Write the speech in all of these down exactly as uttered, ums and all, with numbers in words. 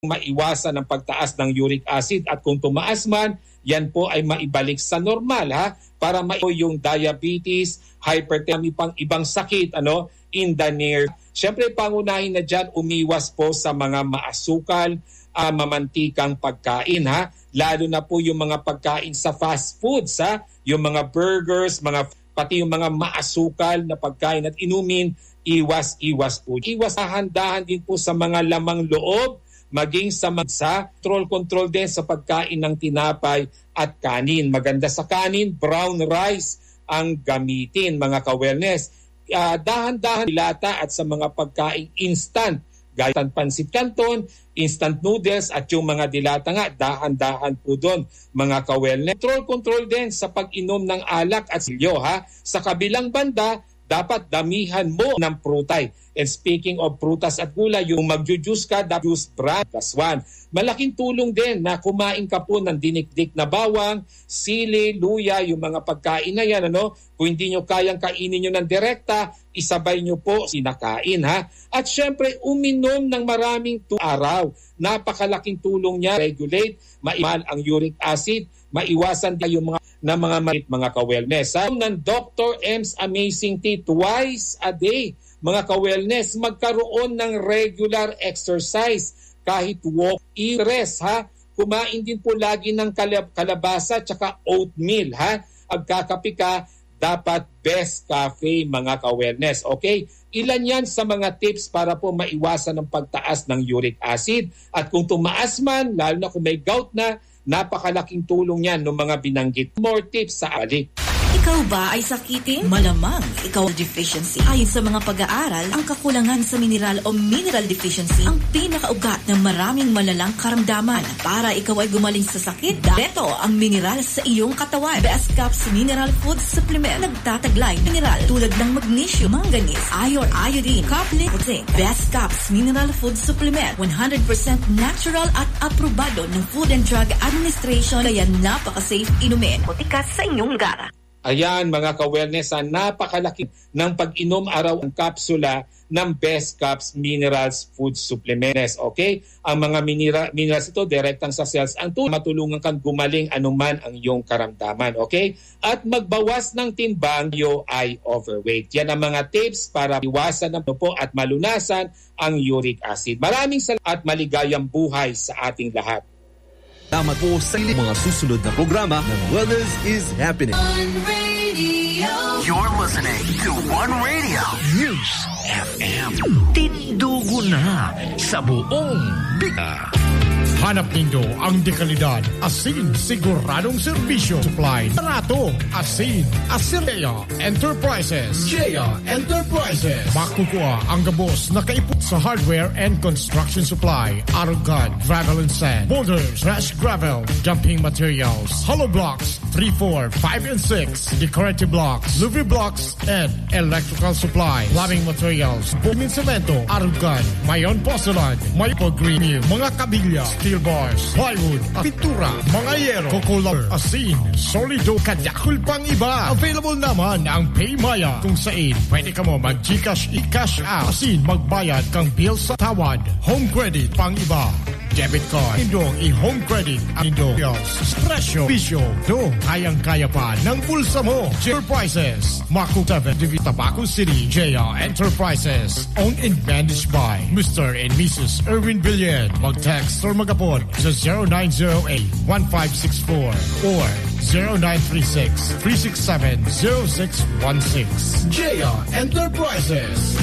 maiwasan ang pagtaas ng uric acid at kung tumaas man, yan po ay maibalik sa normal ha para maiwasan yung diabetes, hypertension, pang ibang sakit ano in the near. Siyempre pangunahin na dyan, umiwas po sa mga maasukal, uh, mamantikang pagkain ha. Lalo na po yung mga pagkain sa fast foods ha, yung mga burgers, mga pati yung mga maasukal na pagkain at inumin, iwas-iwas po. Iwas dahan-dahan din po sa mga lamang loob, maging sa magsa, control-control din sa pagkain ng tinapay at kanin. Maganda sa kanin, brown rice ang gamitin mga ka-wellness. Uh, dahan-dahan dilata at sa mga pagkain instant, gaya ng pansit canton, instant noodles at yung mga dilata nga, dahan-dahan po doon mga ka-wellness. Control-control din sa pag-inom ng alak at silyo ha. Sa kabilang banda, dapat damihan mo ng prutay. And speaking of prutas at gulay, yung magjujuice ka, dapat juice brand plus one. Malaking tulong din na kumain ka po ng dinikdik na bawang, sili, luya, yung mga pagkain na yan. Ano? Kung hindi nyo kayang kainin nyo ng direkta, isabay nyo po sinakain ha. At syempre, uminom ng maraming tu- araw. Napakalaking tulong niya, regulate, maimal ang uric acid, maiwasan din yung mga na mga marit mga ka-wellness. Sa ng Doctor M's Amazing Tea twice a day, mga ka-wellness, magkaroon ng regular exercise kahit walk, i-rest ha. Kumain din po lagi ng kalab- kalabasa tsaka oatmeal ha. Agkakapi ka, dapat best cafe mga ka-wellness. Okay? Ilan yan sa mga tips para po maiwasan ang pagtaas ng uric acid. At kung tumaas man, lalo na kung may gout na, napakalaking tulong yan ng mga binanggit. More tips sa alik. Ikaw ba ay sakitin? Malamang ikaw ay deficiency. Ayon sa mga pag-aaral, ang kakulangan sa mineral o mineral deficiency ang pinakaugat ng maraming malalang karamdaman. Para ikaw ay gumaling sa sakit, ito ang mineral sa iyong katawan. Best Caps Mineral Food Supplement. Nagtataglay ng mineral tulad ng magnesium, manganese, iron, iodine, copper, zinc. Best Caps Mineral Food Supplement. one hundred percent natural at aprobado ng Food and Drug Administration. Kaya napaka-safe inumin. Putikas sa inyong gara. Ayan mga ka-wellness, napakalaki ng pag-inom araw ang kapsula ng Best Caps Minerals Food Supplements. Okay? Ang mga minera, minerals ito direktang sa cells ang tulong matulungan kang gumaling anuman ang iyong karamdaman. Okay? At magbawas ng timbang yo ay overweight. Yan ang mga tips para iwasan ng po at malunasan ang uric acid. Maraming salamat at maligayang buhay sa ating lahat. Tama po sa mga susunod na programa ng Wellness is Happening. One Radio. You're listening to One Radio News F M. Tindugo na sa buong bika. Hanap nindo ang dekalidad, asin, siguradong serbisyo, supply, barato, asin, Asileya Enterprises. Jeya Enterprises. Makukuha ang gabos na kaipot sa hardware and construction supply, arugad, gravel and sand, boulders, fresh gravel, dumping materials, hollow blocks, three, four, five, and six, decorative blocks, Luvi blocks, and electrical supply, plumbing materials, booming cemento, arugad, mayon porcelain, maple green, mga kabilya, steel bars, plywood, pintura, mga yero, cocoa, asin, solido, kadakul pang iba. Available naman ang Paymaya kung saan pwede ka mo mag-Gcash, i-cash out, asin magbayad kang bill sa tawad, home credit pang iba. Debit card, indong i-home credit ang indong presyo, bisyo, do, kayang-kaya pa ng bulsa mo. Enterprises, Maku seven, Tabaco City, Jeya Enterprises, owned and managed by Mister and Missus Erwin Villan. Mag-text or mag-apon sa zero nine zero eight, one five six four or zero nine three six, three six seven, zero six one six. Jeya Enterprises.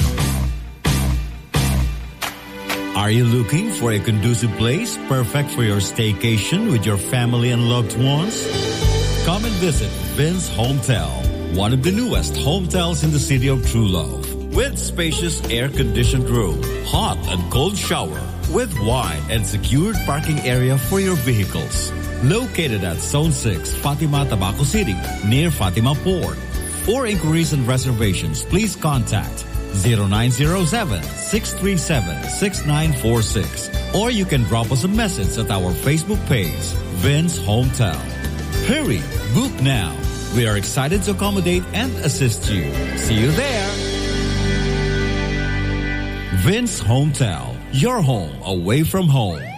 Are you looking for a conducive place perfect for your staycation with your family and loved ones? Come and visit Vince Hometel, one of the newest hotels in the city of True Love. With spacious air-conditioned room, hot and cold shower, with wide and secured parking area for your vehicles. Located at Zone six, Fatima, Tabaco City, near Fatima Port. For inquiries and reservations, please contact zero nine zero seven, six three seven, six nine four six. Or you can drop us a message at our Facebook page, Vince Hometel. Hurry, book now. We are excited to accommodate and assist you. See you there. Vince Hometel, your home away from home.